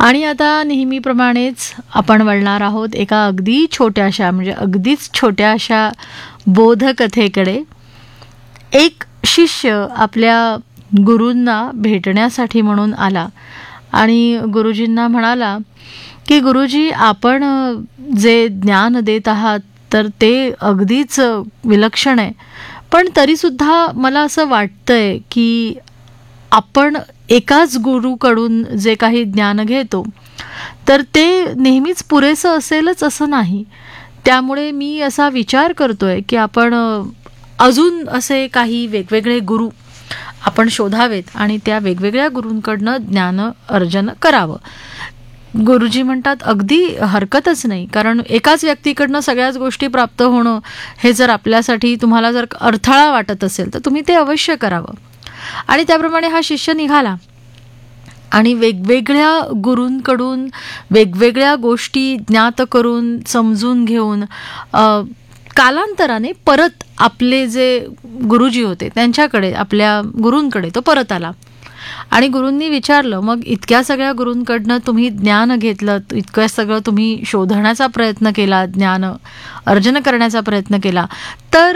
आणि आता नेहमीप्रमाणेच आपण वळणार आहोत एका अगदी छोट्याशा म्हणजे अगदीच छोट्याशा बोधकथेकडे. एक शिष्य आपल्या गुरूंना भेटण्यासाठी म्हणून आला आणि गुरुजींना म्हणाला की गुरुजी, आपण जे ज्ञान देत आहात तर ते अगदीच विलक्षण आहे, पण तरीसुद्धा मला असं वाटतंय की आपण एकाच गुरुकडून जे काही ज्ञान घेतो तर ते नेहमीच पुरेसं असेलच असं नाही. त्यामुळे मी असा विचार करतोय की आपण अजून असे काही वेगवेगळे गुरु आपण शोधावेत आणि त्या वेगवेगळ्या गुरूंकडनं ज्ञान अर्जन करावं. गुरुजी म्हणतात अगदी हरकतच नाही, कारण एकाच व्यक्तीकडनं सगळ्याच गोष्टी प्राप्त होणं हे जर आपल्यासाठी तुम्हाला जर अडथळा वाटत असेल तर तुम्ही ते अवश्य करावं. आणि त्याप्रमाणे हा शिष्य निघाला आणि वेगवेगळ्या गुरूंकडून वेगवेगळ्या गोष्टी ज्ञात करून समजून घेऊन कालांतराने परत आपले जे गुरुजी होते त्यांच्याकडे, आपल्या गुरूंकडे तो परत आला. आणि गुरूंनी विचारलं, मग इतक्या सगळ्या गुरूंकडनं तुम्ही ज्ञान घेतलं, इतकं सगळं तुम्ही शोधण्याचा प्रयत्न केला, ज्ञान अर्जन करण्याचा प्रयत्न केला, तर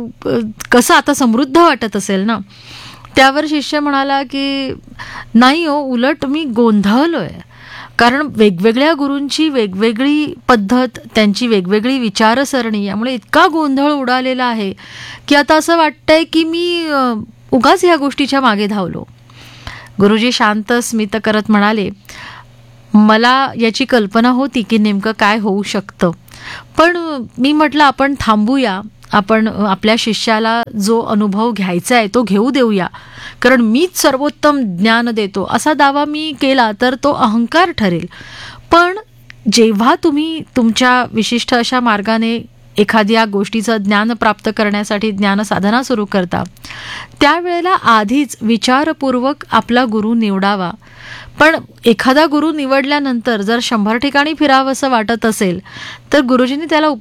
कसं आता समृद्ध वाटत असेल ना. त्यावर शिष्य म्हणाला की नाही हो, उलट मी गोंधळलोय, कारण वेगवेगळ्या गुरूंची वेगवेगळी पद्धत, त्यांची वेगवेगळी विचारसरणी यामुळे इतका गोंधळ उडालेला आहे की आता असं वाटतंय की मी उगाच ह्या गोष्टीच्या मागे धावलो. गुरुजी शांत स्मित करत म्हणाले, मला याची कल्पना होती की नेमकं काय होऊ शकतं, पण मी म्हटलं आपण थांबूया, आपण आपल्या शिष्याला जो अनुभव घ्यायचा आहे तो घेऊ देऊया, कारण मीच सर्वोत्तम ज्ञान देतो असा दावा मी केला तर तो अहंकार ठरेल. पण जेव्हा तुम्ही तुमच्या विशिष्ट अशा मार्गाने एखाद्या गोष्टीचं ज्ञान प्राप्त करण्यासाठी ज्ञान साधना सुरू करता, त्यावेळेला आधीच विचारपूर्वक आपला गुरु निवडावा. पण एखादा गुरु निवडल्यानंतर जर 100 ठिकाणी फिरावंसं वाटत असेल तर गुरुजींनी त्याला